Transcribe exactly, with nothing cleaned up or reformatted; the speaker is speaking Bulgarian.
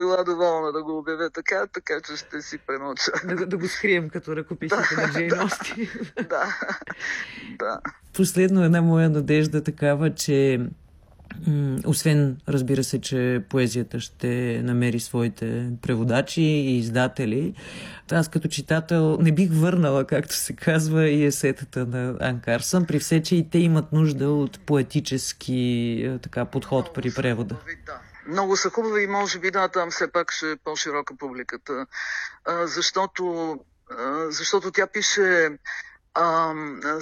била доволна да го обявя така, така че ще си премълча. Да, да го скрием като ръкописите да, на Джейн да, Остин. да, да. Последно една моя надежда такава, че м- освен, разбира се, че поезията ще намери своите преводачи и издатели, аз като читател не бих върнала, както се казва, и есетата на Ан Карсън, при все, че и те имат нужда от поетически така, подход Много при превода. Хубави, да. Много са хубави и може би да, там все пак ще е по-широка публиката, а, защото, а, защото тя пише а,